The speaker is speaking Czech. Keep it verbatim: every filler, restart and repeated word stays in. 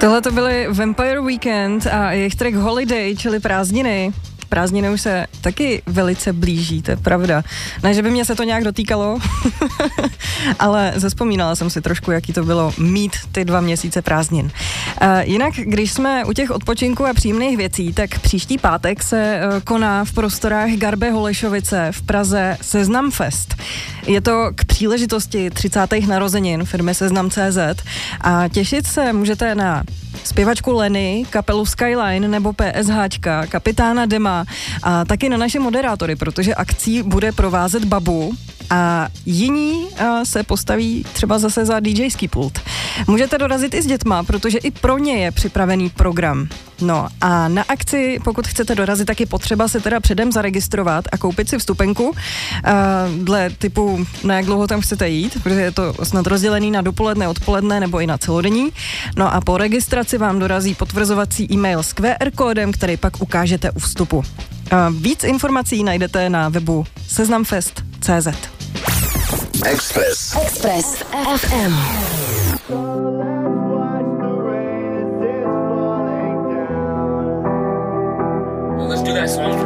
Tohle to byly Vampire Weekend a jejich track Holiday, čili prázdniny. Prázdniny už se taky velice blíží, to je pravda. Ne, že by mě se to nějak dotýkalo, ale zazpomínala jsem si trošku, jaký to bylo mít ty dva měsíce prázdnin. Uh, jinak, když jsme u těch odpočinků a příjemných věcí, tak příští pátek se uh, koná v prostorách Garbe Holešovice v Praze Seznam Fest. Je to k příležitosti třicátých narozenin firmy Seznam tečka cé zet a těšit se můžete na zpěvačku Leny, kapelu Skyline nebo PSHčka, kapitána Dema a taky na naše moderátory, protože akcí bude provázet Babu a jiní se postaví třeba zase za DJský pult. Můžete dorazit i s dětma, protože i pro ně je připravený program. No a na akci, pokud chcete dorazit, tak je potřeba se teda předem zaregistrovat a koupit si vstupenku dle typu, na jak dlouho tam chcete jít, protože je to snad rozdělený na dopoledne, odpoledne nebo i na celodenní. No a po registraci vám dorazí potvrzovací e-mail s Q R kódem, který pak ukážete u vstupu. Víc informací najdete na webu seznamfest tečka cé zet. Express. Express F M. Let's do that song.